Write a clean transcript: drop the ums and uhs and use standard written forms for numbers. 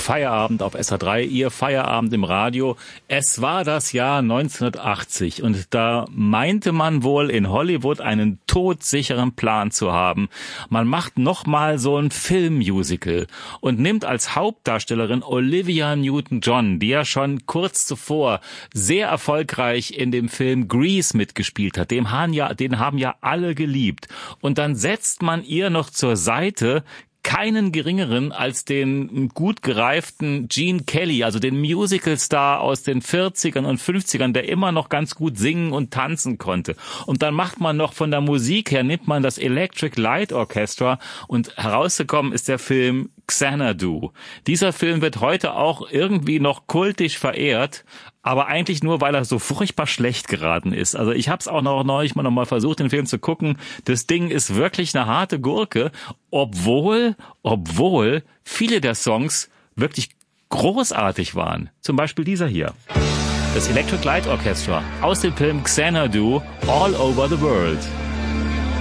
Feierabend auf SA3, Ihr Feierabend im Radio. Es war das Jahr 1980 und da meinte man wohl in Hollywood einen todsicheren Plan zu haben. Man macht nochmal so ein Filmmusical und nimmt als Hauptdarstellerin Olivia Newton-John, die ja schon kurz zuvor sehr erfolgreich in dem Film Grease mitgespielt hat. Den haben ja alle geliebt. Und dann setzt man ihr noch zur Seite keinen geringeren als den gut gereiften Gene Kelly, also den Musicalstar aus den 40ern und 50ern, der immer noch ganz gut singen und tanzen konnte. Und dann macht man noch von der Musik her, nimmt man das Electric Light Orchestra und herausgekommen ist der Film Xanadu. Dieser Film wird heute auch irgendwie noch kultisch verehrt, aber eigentlich nur, weil er so furchtbar schlecht geraten ist. Also ich habe es auch neulich noch mal versucht, den Film zu gucken. Das Ding ist wirklich eine harte Gurke, obwohl viele der Songs wirklich großartig waren. Zum Beispiel dieser hier. Das Electric Light Orchestra aus dem Film Xanadu, All Over the World.